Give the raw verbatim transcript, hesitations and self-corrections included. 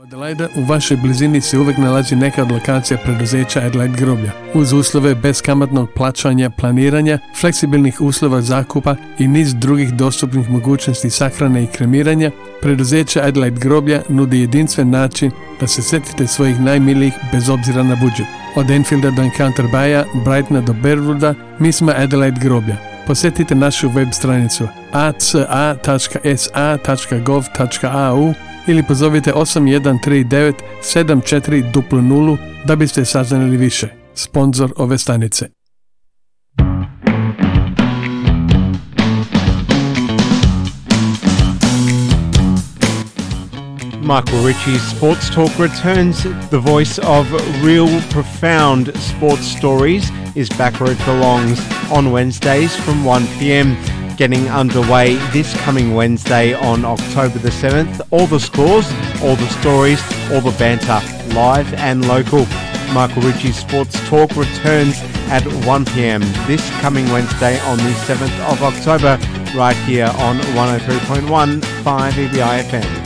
Adelaida, u vašoj blizini se uvijek nalazi neka od lokacija preduzeća Adelaide groblja. Uz uslove beskamatnog plaćanja, planiranja, fleksibilnih uslova zakupa i niz drugih dostupnih mogućnosti sahrane i kremiranja, preduzeće Adelaide groblja nudi jedinstven način da se sjetite svojih najmilijih bez obzira na budžet. Od Enfielda do Encounter Baya, Brightona do Berwooda, mi smo Adelaide groblja. Posjetite našu web stranicu a c a tačka s a tačka gov tačka a u ili pozovite osam jedan tri devet sedam četiri nula nula da biste saznali više. Sponzor ove stanice. Michael Ritchie's Sports Talk returns. The voice of real, profound sports stories is back where it belongs on Wednesdays from one p.m. Getting underway this coming Wednesday on October the seventh. All the scores, all the stories, all the banter, live and local. Michael Ritchie's Sports Talk returns at one p.m. this coming Wednesday on the seventh of October, right here on one oh three point one five E B I F M.